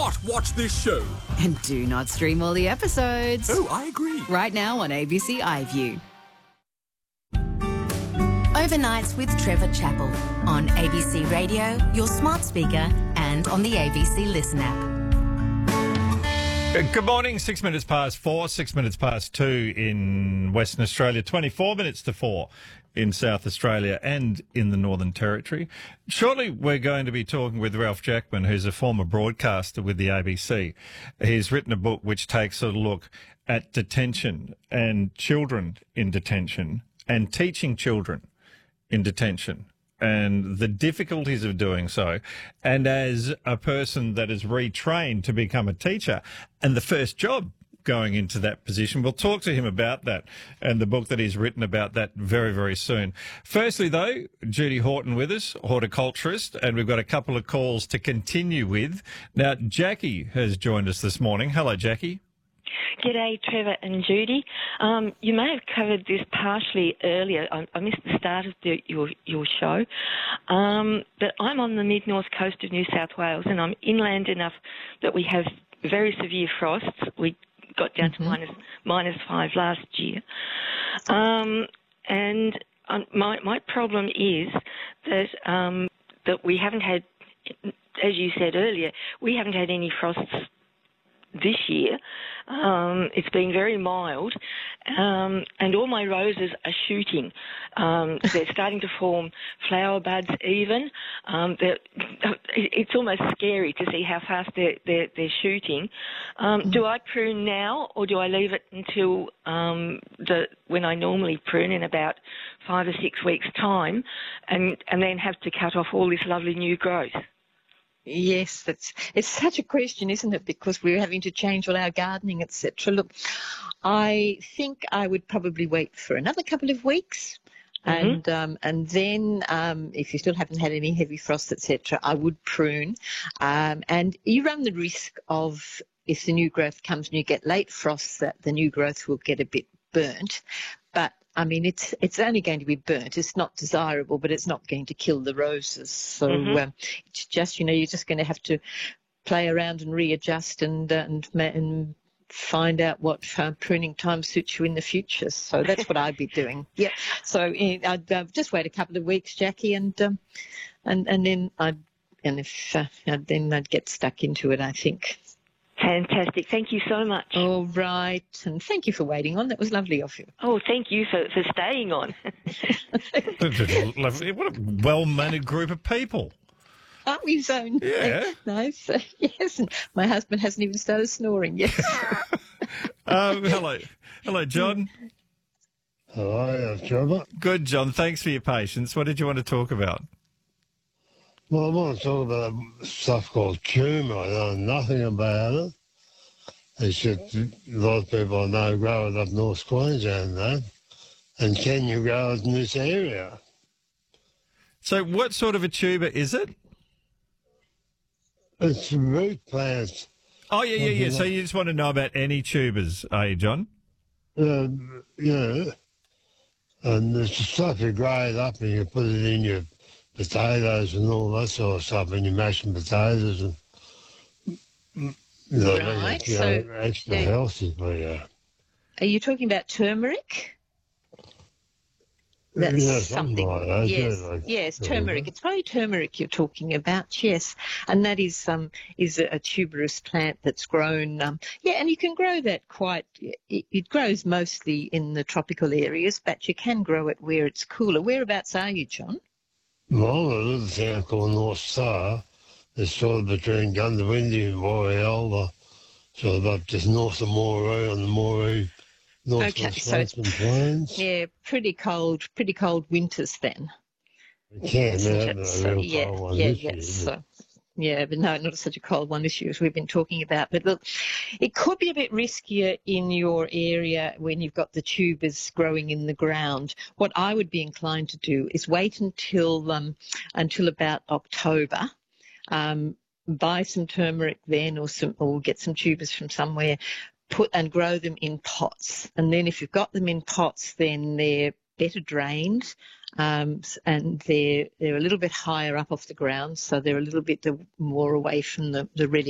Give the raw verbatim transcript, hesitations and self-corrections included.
not watch this show. And do not stream all the episodes. Oh, I agree. Right now on A B C iView. Overnights with Trevor Chappell on A B C Radio, your smart speaker, and on the A B C Listen app. Good morning, six minutes past four, six minutes past two in Western Australia, twenty-four minutes to four in South Australia and in the Northern Territory. Shortly, we're going to be talking with Ralph Jackman, who's a former broadcaster with the A B C. He's written a book which takes a look at detention and children in detention and teaching children in detention and the difficulties of doing so. And as a person that is retrained to become a teacher and the first job going into that position, we'll talk to him about that and the book that he's written about that very, very soon. Firstly, though, Judy Horton with us, horticulturist, and we've got a couple of calls to continue with. Now, Jackie has joined us this morning. Hello, Jackie. G'day, Trevor and Judy. Um, you may have covered this partially earlier. I, I missed the start of the, your your show. Um, but I'm on the mid-north coast of New South Wales, and I'm inland enough that we have very severe frosts. We got down mm-hmm. to minus, minus five last year. Um, and um, my, my problem is that um, that we haven't had, as you said earlier, we haven't had any frosts this year. Um, it's been very mild, um, and all my roses are shooting. Um, they're starting to form flower buds even. Um, it's almost scary to see how fast they're, they're, they're shooting. Um, mm-hmm. Do I prune now, or do I leave it until um, the when I normally prune in about five or six weeks' time, and, and then have to cut off all this lovely new growth? Yes, that's it's such a question, isn't it? Because we're having to change all our gardening, et cetera. Look, I think I would probably wait for another couple of weeks, mm-hmm. and um, and then um, if you still haven't had any heavy frost, et cetera, I would prune. Um, and you run the risk of, if the new growth comes and you get late frosts, that the new growth will get a bit burnt. But I mean, it's it's only going to be burnt. It's not desirable, but it's not going to kill the roses. So mm-hmm. um, it's just, you know, you're just going to have to play around and readjust and uh, and and find out what uh, pruning time suits you in the future. So that's what I'd be doing. Yeah. So uh, I'd uh, just wait a couple of weeks, Jackie, and um, and and then I'd and if uh, then I'd get stuck into it, I think. Fantastic. Thank you so much. All right. And thank you for waiting on. That was lovely of you. Oh, thank you for, for staying on. What a well-mannered group of people. Aren't we so yeah. nice? Yes. And my husband hasn't even started snoring yet. um, hello. Hello, John. Hello, Trevor. Good, John. Thanks for your patience. What did you want to talk about? Well, I want to talk about stuff called tumour. I know nothing about it. It's just a lot of people I know grow it up North Queensland, though. And can you grow it in this area? So what sort of a tuber is it? It's root plants. Oh, yeah, yeah, yeah. So you just want to know about any tubers, are you, John? Uh, yeah. And it's stuff you grow it up and you put it in your potatoes and all that sort of stuff, and you mash some potatoes and you know, right. you know, so extra uh, healthy for you. Are you talking about turmeric? That's yeah, something. something like that. Yes, yeah, like, yes, turmeric. Yeah. It's probably turmeric you're talking about. Yes, and that is um is a, a tuberous plant that's grown. Um, yeah, and you can grow that quite. It, it grows mostly in the tropical areas, but you can grow it where it's cooler. Whereabouts are you, John? Well, a little town called North Star. It's sort of between Gundawindi and Warialba, sort of up just north of Moree on the Moree, north okay, of so it's, Plains. Yeah, pretty cold, pretty cold winters then. It can, yeah, so, real yeah, cold one yeah, this yeah. year, So, yeah, but no, not such a cold one this year as we've been talking about. But look, it could be a bit riskier in your area when you've got the tubers growing in the ground. What I would be inclined to do is wait until um, until about October. Um, buy some turmeric then, or some, or get some tubers from somewhere. Put and grow them in pots, and then if you've got them in pots, then they're better drained, um, and they're they're a little bit higher up off the ground, so they're a little bit more away from the, the really